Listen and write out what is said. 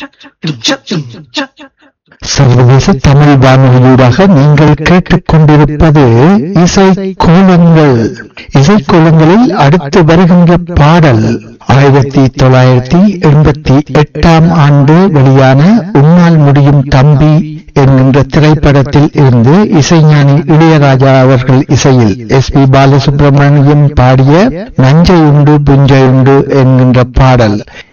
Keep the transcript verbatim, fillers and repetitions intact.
சர்வதேச தமிழ் வானொலியூடாக நீங்கள் கேட்டுக்கொண்டிருப்பது இசை கோலங்கள். இசை கோலங்களில் அடுத்து வருகின்ற பாடல் ஆயிரத்தி தொள்ளாயிரத்தி எண்பத்தி எட்டாம் ஆண்டு வெளியான உன்னால் முடியும் தம்பி என்கின்ற திரைப்படத்தில் இருந்து இசைஞானி இளையராஜா அவர்கள் இசையில் எஸ் பி பாலசுப்ரமணியம் பாடிய நஞ்சை உண்டு புஞ்சை உண்டு என்கின்ற பாடல்.